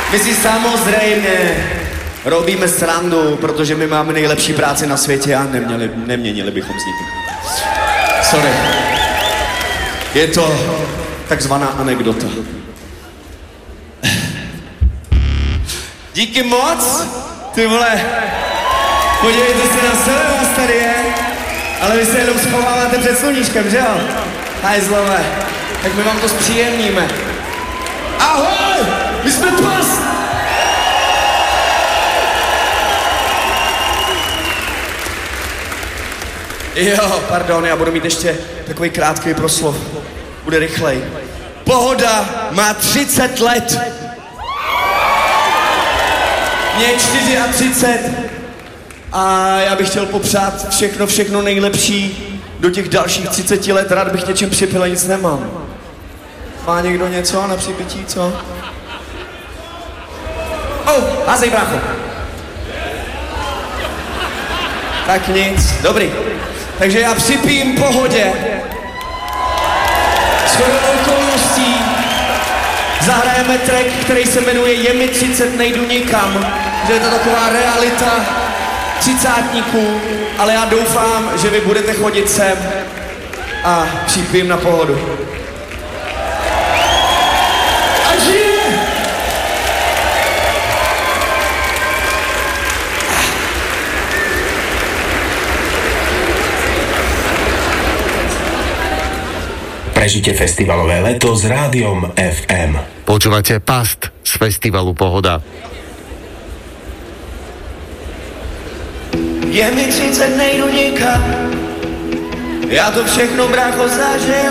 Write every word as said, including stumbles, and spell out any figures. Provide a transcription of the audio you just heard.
My si samozřejmě robíme srandu, protože my máme nejlepší práci na světě a neměli, neměnili bychom s nikým. Sorry. Je to takzvaná anekdota. Díky moc, ty vole. Podívejte se na sebe, vás tady je. Ale vy se jenom schováváte před sluníčkem, že jo? Hajzlové. Tak my vám to zpříjemníme. Ahoj! My jsme Past! Jo, pardon, já budu mít ještě takový krátký proslov. Bude rychlej. Pohoda má třicet let. Mně je třicet čtyři. A já bych chtěl popřát všechno, všechno nejlepší do těch dalších třiceti let. Rád bych něčím připil, nic nemám. Má někdo něco na připití, co? Oh, házej, brácho. Tak nic, dobrý. Takže já připím Pohodě. Shodou okolností zahrajeme track, který se jmenuje Je mi třicet, nejdu nikam. Že je to taková realita třicátníků, ale já doufám, že vy budete chodit sem a připím na Pohodu. A žije! Prežite festivalové leto s Rádiom ef em. Počúvate Past z festivalu Pohoda. Je mi třicet, nejdu nikam. Já to všechno, brácho, zažil.